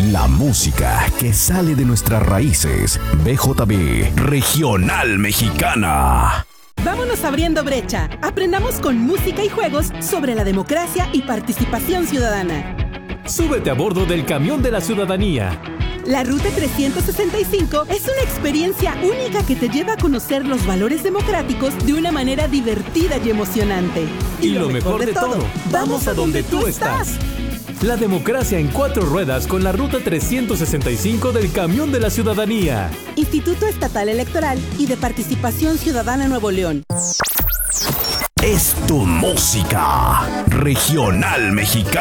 La música que sale de nuestras raíces. BJB Regional Mexicana. Vámonos abriendo brecha. Aprendamos con música y juegos sobre la democracia y participación ciudadana. Súbete a bordo del Camión de la Ciudadanía. La Ruta 365 es una experiencia única que te lleva a conocer los valores democráticos de una manera divertida y emocionante. Y lo mejor de todo, vamos a donde tú estás. La democracia en 4 ruedas con la Ruta 365 del Camión de la Ciudadanía. Instituto Estatal Electoral y de Participación Ciudadana Nuevo León. Es tu música regional mexicana.